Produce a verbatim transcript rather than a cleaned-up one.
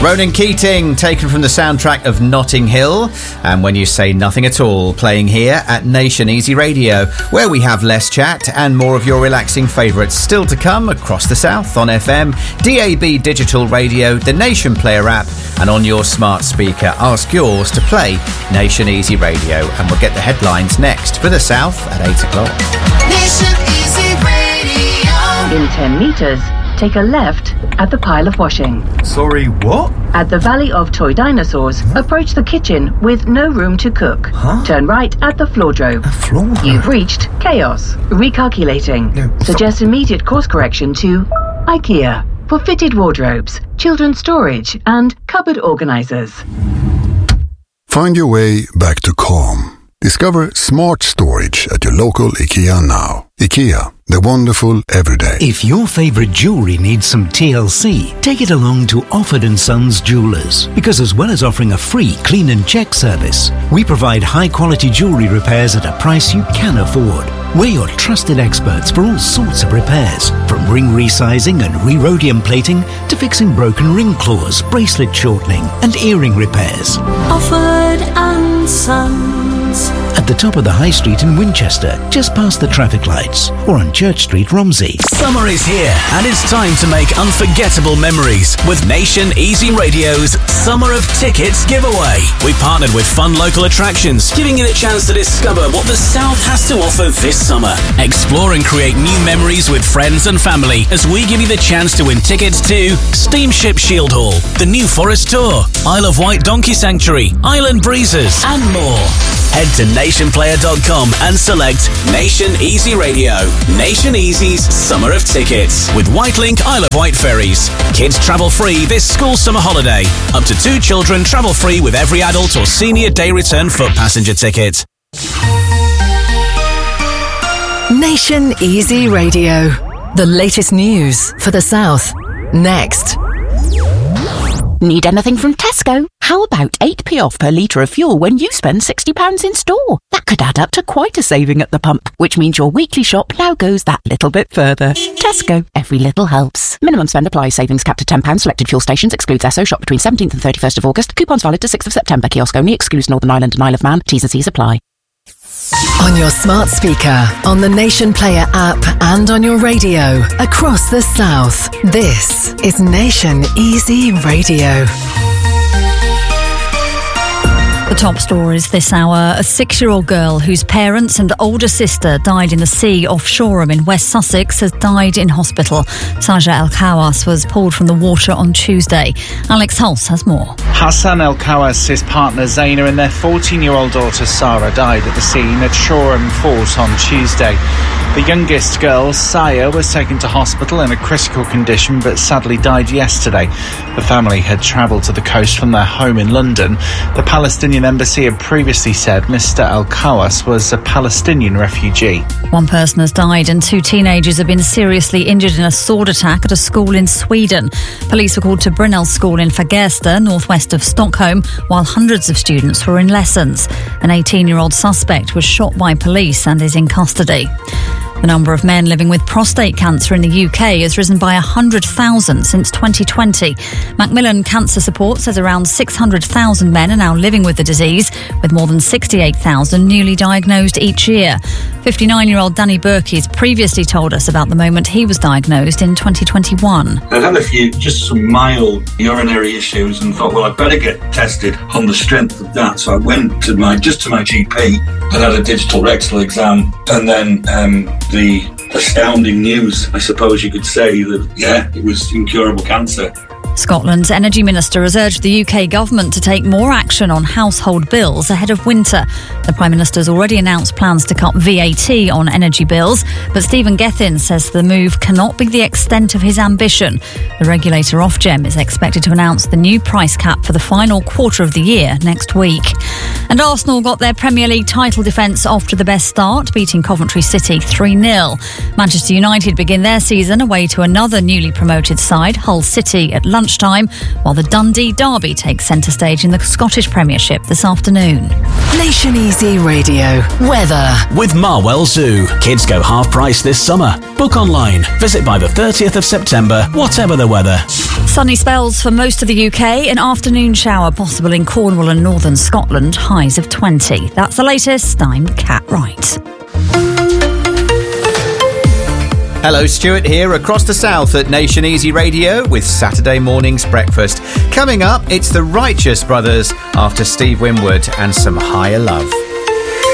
Ronan Keating, taken from the soundtrack of Notting Hill. And When You Say Nothing At All, playing here at Nation Easy Radio, where we have less chat and more of your relaxing favourites still to come across the south on F M, D A B digital radio, the Nation Player app, and on your smart speaker. Ask yours to play Nation Easy Radio. And we'll get the headlines next for the south at eight o'clock. Nation Easy Radio. In ten metres, take a left at the pile of washing. Sorry, what? At the Valley of Toy Dinosaurs, huh? Approach the kitchen with no room to cook. Huh? Turn right at the floordrobe. A floordrobe? You've reached chaos. Recalculating. No, Suggest immediate course correction to IKEA for fitted wardrobes, children's storage, and cupboard organisers. Find your way back to calm. Discover smart storage at your local IKEA now. IKEA, the wonderful everyday. If your favourite jewellery needs some T L C, take it along to Offord and Sons Jewellers. Because as well as offering a free clean and check service, we provide high-quality jewellery repairs at a price you can afford. We're your trusted experts for all sorts of repairs, from ring resizing and re-rhodium plating to fixing broken ring claws, bracelet shortening and earring repairs. Offord and Sons. At the top of the High Street in Winchester, just past the traffic lights, or on Church Street, Romsey. Summer is here, and it's time to make unforgettable memories with Nation Easy Radio's Summer of Tickets giveaway. We partnered with fun local attractions, giving you the chance to discover what the South has to offer this summer. Explore and create new memories with friends and family as we give you the chance to win tickets to Steamship Shield Hall, the New Forest Tour, Isle of Wight Donkey Sanctuary, Island Breezes, and more. Head to nation player dot com and select Nation Easy Radio. Nation Easy's Summer of Tickets with Whitelink Isle of Wight ferries. Kids travel free this school summer holiday. Up to two children travel free with every adult or senior day return foot passenger ticket. Nation Easy Radio. The latest news for the South. Next. Need anything from Tesco? How about eight p off per litre of fuel when you spend sixty pounds in store? That could add up to quite a saving at the pump, which means your weekly shop now goes that little bit further. Tesco. Every little helps. Minimum spend applies. Savings capped at ten pounds. Selected fuel stations. Excludes Esso. Shop between seventeenth and thirty-first of August. Coupons valid to sixth of September. Kiosk only. Excludes Northern Ireland and Isle of Man. T's and C's apply. On your smart speaker, on the Nation Player app, and on your radio across the South. This is Nation Easy Radio. The top stories this hour. A six-year-old girl whose parents and older sister died in the sea off Shoreham in West Sussex has died in hospital. Saja El-Khawas was pulled from the water on Tuesday. Alex Hulse has more. Hassan El-Khawas, his partner Zaina and their fourteen-year-old daughter Sarah died at the scene at Shoreham Fort on Tuesday. The youngest girl, Saya, was taken to hospital in a critical condition but sadly died yesterday. The family had travelled to the coast from their home in London. The Palestinian embassy had previously said Mister El-Khawas was a Palestinian refugee. One person has died and two teenagers have been seriously injured in a sword attack at a school in Sweden. Police were called to Brynäs School in Fagersta, northwest of Stockholm, while hundreds of students were in lessons. An eighteen-year-old suspect was shot by police and is in custody. The number of men living with prostate cancer in the U K has risen by one hundred thousand since twenty twenty. Macmillan Cancer Support says around six hundred thousand men are now living with the disease, with more than sixty-eight thousand newly diagnosed each year. fifty-nine-year-old Danny Burkeys previously told us about the moment he was diagnosed in twenty twenty-one. I'd had a few, just some mild urinary issues and thought, well, I'd better get tested on the strength of that. So I went to my, just to my G P and had a digital rectal exam, and then um, the astounding news, I suppose you could say, that, yeah, it was incurable cancer. Scotland's Energy Minister has urged the U K government to take more action on household bills ahead of winter. The Prime Minister has already announced plans to cut V A T on energy bills, but Stephen Gethin says the move cannot be the extent of his ambition. The regulator Ofgem is expected to announce the new price cap for the final quarter of the year next week. And Arsenal got their Premier League title defence off to the best start, beating Coventry City three nil. Manchester United begin their season away to another newly promoted side, Hull City, at lunch. lunchtime, while the Dundee Derby takes centre stage in the Scottish Premiership this afternoon. Nation Easy Radio. Weather. With Marwell Zoo. Kids go half price this summer. Book online. Visit by the thirtieth of September, whatever the weather. Sunny spells for most of the U K. An afternoon shower possible in Cornwall and northern Scotland. Highs of twenty. That's the latest. I'm Kat Wright. Hello, Stuart here across the south at Nation Easy Radio with Saturday morning's breakfast. Coming up, it's the Righteous Brothers after Steve Winwood and some Higher Love.